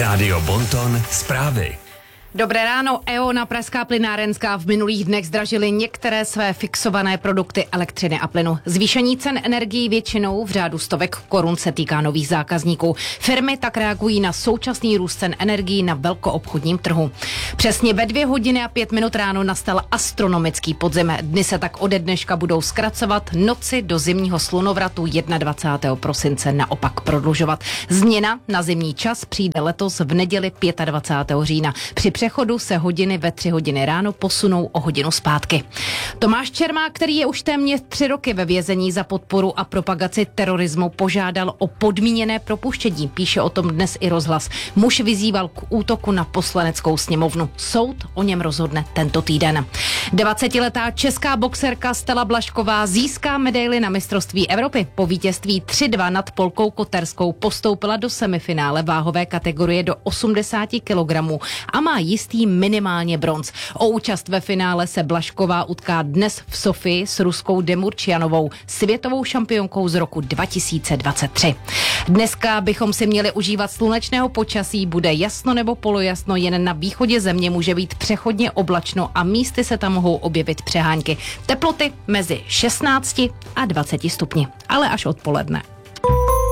Rádio Bonton zprávy. Dobré ráno. E.ON, Pražská plynárenská v minulých dnech zdražily některé své fixované produkty elektřiny a plynu. Zvýšení cen energií většinou v řádu stovek korun se týká nových zákazníků. Firmy tak reagují na současný růst cen energií na velkoobchodním trhu. Přesně ve 2 hodiny a 5 minut ráno nastal astronomický podzim. Dny se tak ode dneška budou zkracovat, noci do zimního slunovratu 21. prosince naopak prodlužovat. Změna na zimní čas přijde letos v neděli 25. října. Při přechodu se hodiny ve 3 hodiny ráno posunou o hodinu zpátky. Tomáš Čermák, který je už téměř 3 roky ve vězení za podporu a propagaci terorismu, požádal o podmíněné propuštění. Píše o tom dnes i Rozhlas. Muž vyzýval k útoku na Poslaneckou sněmovnu. Soud o něm rozhodne tento týden. 20letá česká boxerka Stella Blažková získá medaili na mistrovství Evropy. Po vítězství 3-2 nad Polkou Koterskou postoupila do semifinále váhové kategorie do 80 kg a má jistý minimálně bronz. O účast ve finále se Blažková utká dnes v Sofii s ruskou Demurčianovou, světovou šampionkou z roku 2023. Dneska bychom si měli užívat slunečného počasí, bude jasno nebo polojasno, jen na východě země může být přechodně oblačno a místy se tam mohou objevit přehánky. Teploty mezi 16 a 20 stupni, ale až odpoledne.